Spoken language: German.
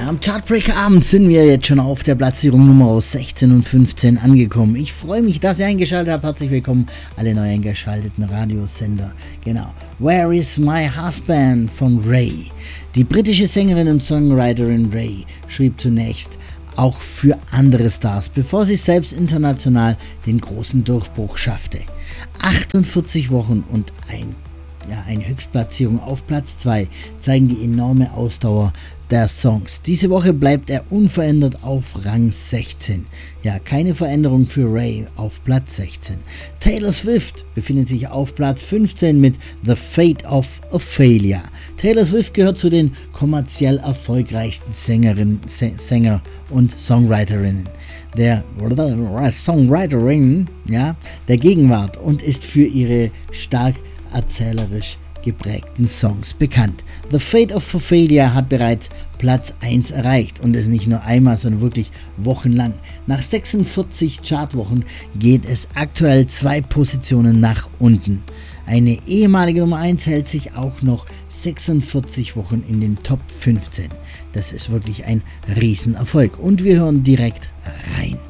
Am Chartbreaker-Abend sind wir jetzt schon auf der Platzierung Nummer 16 und 15 angekommen. Ich freue mich, dass ihr eingeschaltet habt. Herzlich willkommen, alle neu eingeschalteten Radiosender. Genau. Where is my husband von Ray. Die britische Sängerin und Songwriterin Ray schrieb zunächst auch für andere Stars, bevor sie selbst international den großen Durchbruch schaffte. 48 Wochen und eine Höchstplatzierung auf Platz 2 zeigen die enorme Ausdauer der Songs. Diese Woche bleibt er unverändert auf Rang 16. Ja, keine Veränderung für Ray auf Platz 16. Taylor Swift befindet sich auf Platz 15 mit The Fate of Ophelia. Taylor Swift gehört zu den kommerziell erfolgreichsten Sänger und Songwriterinnen der Gegenwart und ist für ihre stark erzählerisch geprägten Songs bekannt. The Fate of Ophelia hat bereits Platz 1 erreicht und es nicht nur einmal, sondern wirklich wochenlang. Nach 46 Chartwochen geht es aktuell 2 Positionen nach unten. Eine ehemalige Nummer 1 hält sich auch noch 46 Wochen in den Top 15. Das ist wirklich ein Riesenerfolg und wir hören direkt rein.